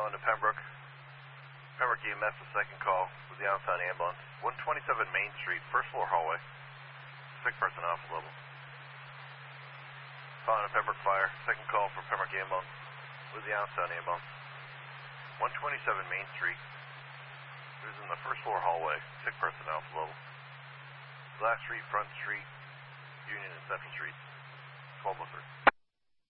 calling to Pembroke. Pembroke EMS, the second call with the outside ambulance. 127 Main Street, first floor hallway. Sick person off level. Calling to Pembroke Fire, second call for Pembroke ambulance with the outside ambulance. 127 Main Street. Who's in the first floor hallway, sick person off level. Last Street, Front Street, Union and Central Streets. 1203.